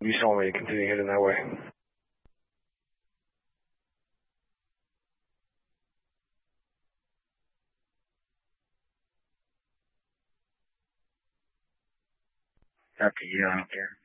You saw me continue heading that way. Up to you, I don't care.